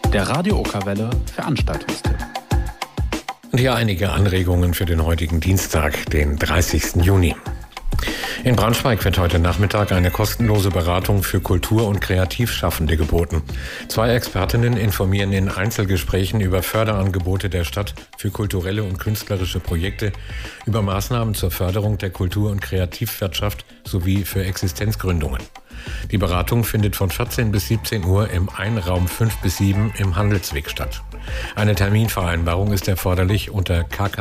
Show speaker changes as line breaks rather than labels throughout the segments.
Der Radio Okerwelle Veranstaltungstipp.
Und hier einige Anregungen für den heutigen Dienstag, den 30. Juni. In Braunschweig wird heute Nachmittag eine kostenlose Beratung für Kultur- und Kreativschaffende geboten. 2 Expertinnen informieren in Einzelgesprächen über Förderangebote der Stadt für kulturelle und künstlerische Projekte, über Maßnahmen zur Förderung der Kultur- und Kreativwirtschaft sowie für Existenzgründungen. Die Beratung findet von 14 bis 17 Uhr im Einraum 5 bis 7 im Handelsweg statt. Eine Terminvereinbarung ist erforderlich unter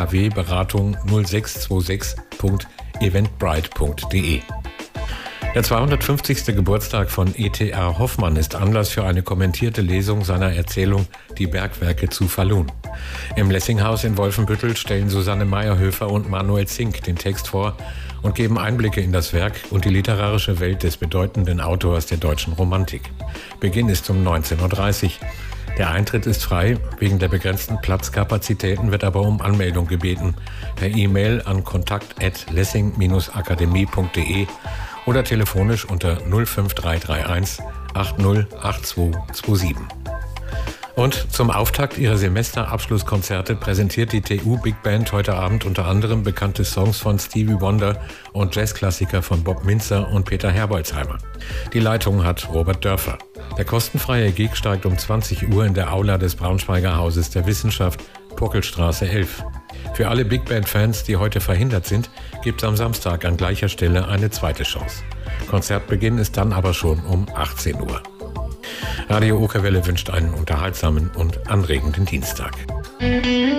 kkw-beratung0626.eventbrite.de. Der 250. Geburtstag von E.T.A. Hoffmann ist Anlass für eine kommentierte Lesung seiner Erzählung Die Bergwerke zu Falun. Im Lessinghaus in Wolfenbüttel stellen Susanne Meyerhöfer und Manuel Zink den Text vor und geben Einblicke in das Werk und die literarische Welt des bedeutenden Autors der deutschen Romantik. Beginn ist um 19.30 Uhr. Der Eintritt ist frei, wegen der begrenzten Platzkapazitäten wird aber um Anmeldung gebeten. Per E-Mail an kontakt@lessing-akademie.de oder telefonisch unter 05331 808227. Und zum Auftakt ihrer Semesterabschlusskonzerte präsentiert die TU Big Band heute Abend unter anderem bekannte Songs von Stevie Wonder und Jazzklassiker von Bob Mintzer und Peter Herbolzheimer. Die Leitung hat Robert Dörfer. Der kostenfreie Gig steigt um 20 Uhr in der Aula des Braunschweiger Hauses der Wissenschaft, Puckelstraße 11. Für alle Big Band-Fans, die heute verhindert sind, gibt es am Samstag an gleicher Stelle eine zweite Chance. Konzertbeginn ist dann aber schon um 18 Uhr. Radio Okerwelle wünscht einen unterhaltsamen und anregenden Dienstag.